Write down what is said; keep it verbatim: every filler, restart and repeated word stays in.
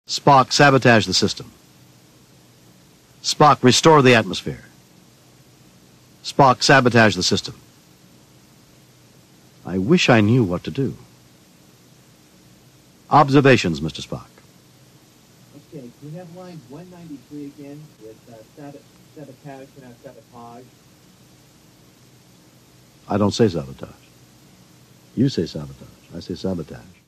Spock, sabotage the system. Spock, restore the atmosphere. Spock, sabotage the system. I wish I knew what to do. Observations, Mister Spock. Okay, can we have line one ninety-three again with uh, sabot sabotage and now sabotage? I don't say sabotage. You say sabotage. I say sabotage.